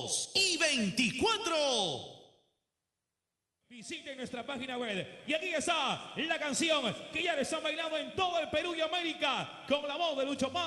22 y 24. Visiten nuestra página web y aquí está la canción que ya le están bailando en todo el Perú y América con la voz de Lucho Paz.